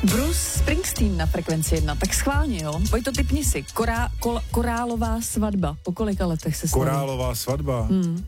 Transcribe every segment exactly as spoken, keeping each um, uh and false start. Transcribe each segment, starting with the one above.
Bruce Springsteen na Frekvenci jedna, tak schválně, jo. Pojď to typni si. Korá, kol, korálová svatba. Po kolika letech se slaví? Korálová svatba? Hmm.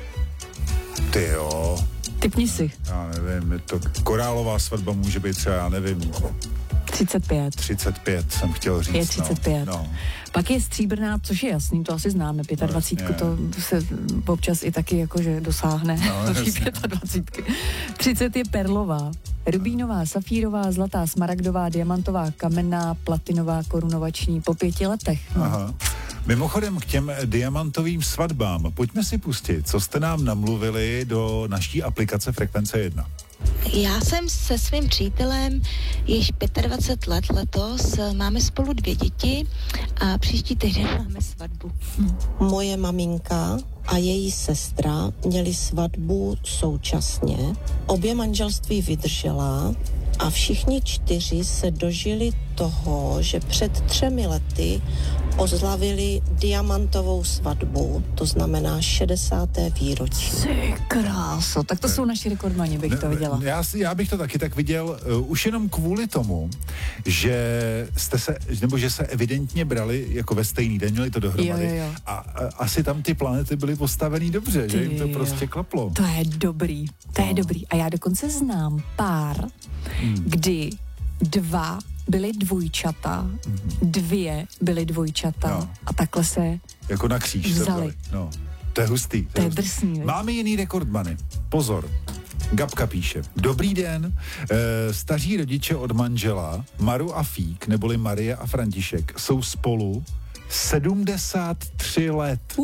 Ty jo. Typni si. Já nevím, je to korálová svatba může být třeba, já nevím. třicet pět. třicet pět jsem chtěl říct. Je třicet pět. No. No. Pak je stříbrná, což je jasný, to asi známe, dvacet pět, no, to se občas i taky jakože dosáhne. No, dvacet pět. třicet je perlová. Rubínová, safírová, zlatá, smaragdová, diamantová, kamenná, platinová, korunovační po pěti letech. No. Aha. Mimochodem k těm diamantovým svatbám, pojďme si pustit, co jste nám namluvili do naší aplikace Frekvence jedna. Já jsem se svým přítelem již dvacet pět let letos, máme spolu dvě děti a příští týden máme svatbu. Moje maminka a její sestra měli svatbu současně. Obě manželství vydržela a všichni čtyři se dožili toho, že před třemi lety oslavili diamantovou svatbu, to znamená šedesáté výročí. Ty kráso, tak to jsou naši rekordmani, bych to viděla. Já, si, já bych to taky tak viděl, uh, už jenom kvůli tomu, že jste se, nebo že se evidentně brali jako ve stejný den, měli to dohromady. Jo, jo, jo. A, a asi tam ty planety byly postavený dobře, Ty že jim to jo. prostě klaplo. To je dobrý, to je No. dobrý. A já dokonce znám pár, Hmm. kdy dva byly dvojčata, dvě byly dvojčata No. a takhle se Jako na kříž se Vzali. vzali. No. To je hustý. To je hustý. drsný, viď? Máme jiný rekordmany. Pozor. Gabka píše. Dobrý den, e, staří rodiče od manžela Maru a Fík, neboli Marie a František, jsou spolu sedmdesát tři let. Uh,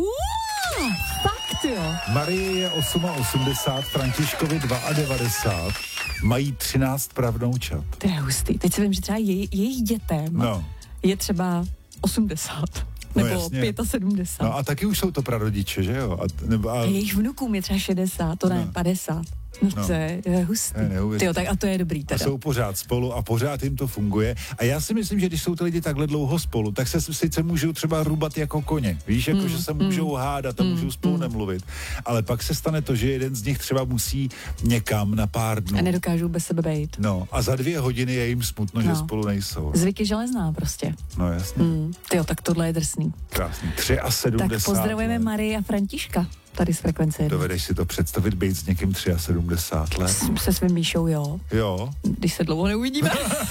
fakt jo. Marie je osmdesát osm, Františkovi devadesát dva, mají třináct pravnoučat. To je hustý. Teď si vím, že třeba jej, jejich dětem No. je třeba osmdesát No nebo jasně. sedmdesát pět. No a taky už jsou to prarodiče, že jo? A, nebo, a, A jejich vnukům je třeba šedesát, to ne, No. padesát. No, No. to je, je hustý. To je neuvěřitelné. Tyjo, tak a to je dobrý a teda. jsou pořád spolu a pořád jim to funguje. A já si myslím, že když jsou ty lidi takhle dlouho spolu, tak se sice můžou třeba rubat jako koně. Víš, jako Mm, že se můžou mm, hádat a mm, můžou spolu mm. nemluvit. Ale pak se stane to, že jeden z nich třeba musí někam na pár dnů. A nedokážou bez sebe bejt. No a za dvě hodiny je jim smutno, že No. spolu nejsou. Zvyky železná prostě. No jasně. Mm. Tyjo, tak tohle je drsný. Krásný. sedmdesát tři. Tak pozdravujeme Marii a Františka tady z Frekvence jedna. Dovedeš si to představit, být s někým sedmdesát tři let? S- Se svým Míšou, jo. Jo. Když se dlouho neuvidíme.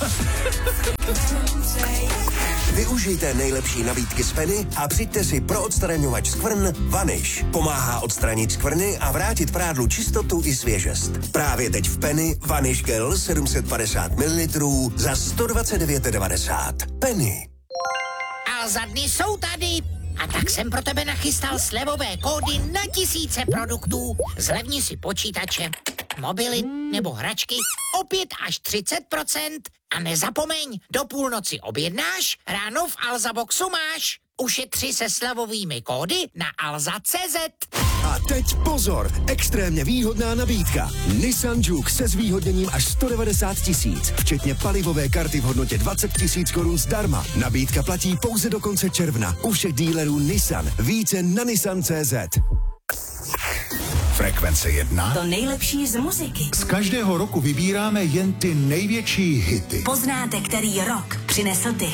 Využijte nejlepší nabídky z Penny a přijďte si pro odstraňovač skvrn Vanish. Pomáhá odstranit skvrny a vrátit prádlu čistotu i svěžest. Právě teď v Penny Vanish Gel sedm set padesát mililitrů za sto dvacet devět devadesát. Penny. A za dny jsou tady. A tak jsem pro tebe nachystal slevové kódy na tisíce produktů. Zlevni si počítače, mobily nebo hračky o pět až třicet procent. A nezapomeň, do půlnoci objednáš, ráno v Alza Boxu máš. Ušetři se slevovými kódy na alza tečka cé zet. A teď pozor, extrémně výhodná nabídka. Nissan Juke se zvýhodněním až sto devadesát tisíc, včetně palivové karty v hodnotě dvacet tisíc korun zdarma. Nabídka platí pouze do konce června u všech dílerů Nissan. Více na nissan tečka cé zet. Frekvence jedna. To nejlepší z muziky. Z každého roku vybíráme jen ty největší hity. Poznáte, který rok přinesl ty